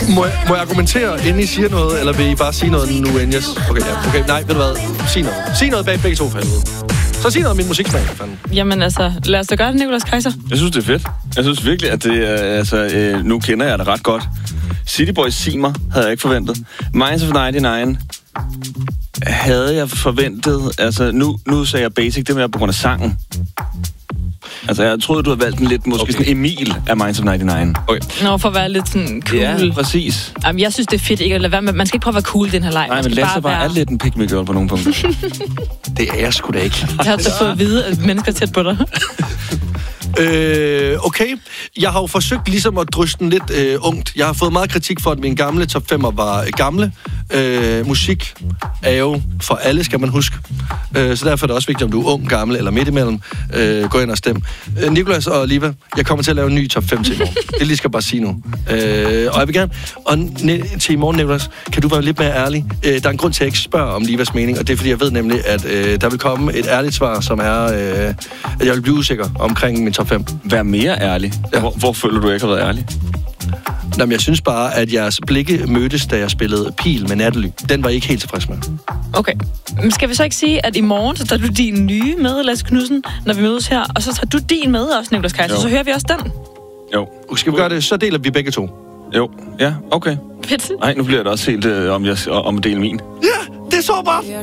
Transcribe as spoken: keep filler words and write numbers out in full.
Må jeg, må jeg argumentere, inden I siger noget, eller vil I bare sige noget nu, inden jeg... Okay, ja. Okay, nej, ved du hvad? Sig noget. Sig noget bag begge to, for helvede. Så sig noget om min musiksmag, for fanden. Jamen altså, lad os da gøre det, Nicolas Kaiser. Jeg synes, det er fedt. Jeg synes virkelig, at det er... Altså, øh, nu kender jeg det ret godt. City Boys Sig mig havde jeg ikke forventet. Minds of nioghalvfems havde jeg forventet... Altså, nu, nu sagde jeg basic, det med på grund af sangen. Altså, jeg troede, du havde valgt den lidt, måske okay. sådan Emil af Minds of nioghalvfems. Okay. Nå, for at være lidt sådan cool. Ja, præcis. Jamen, jeg synes, det er fedt ikke at lade være med. Man skal ikke prøve at være cool i den her leg. Nej, men Lasse bare være... er lidt en pick me girl på nogle punkter. Det er jeg sgu da ikke. Jeg har altså fået at vide, at mennesker er tæt på dig. Øh, okay. Jeg har jo forsøgt ligesom at drysse den lidt øh, ungt. Jeg har fået meget kritik for, at mine gamle top femmer var øh, gamle. Øh, musik er jo for alle, skal man huske. Øh, så derfor er det også vigtigt, om du er ung, gammel eller midt imellem. Øh, gå ind og stem. Øh, Nicolas og Liva, jeg kommer til at lave en ny top fem til i morgen. Det lige skal jeg bare sige nu. Øh, og jeg vil gerne... Og ne- til i morgen, Nicolas, kan du være lidt mere ærlig? Øh, der er en grund til, at jeg ikke spørger om Livas mening, og det er, fordi jeg ved nemlig, at øh, der vil komme et ærligt svar, som er, øh, at jeg vil blive usikker omkring min top fem. Vær mere ærlig. Ja. Hvor, hvor føler du ikke har været ærlig? Jamen, jeg synes bare, at jeres blikke mødtes, da jeg spillede Pil med Nattely. Den var I ikke helt tilfreds med. Okay. Men skal vi så ikke sige, at i morgen, så tager du din nye med, Lasse Knudsen, når vi mødes her, og så tager du din med også, Nicolas Kaiser, så hører vi også den. Jo. Skal vi gøre det? Så deler vi begge to. Jo. Ja, okay. Fedt. Nej, nu bliver det også helt øh, om, jeg, om at dele min. Ja, det er så bare.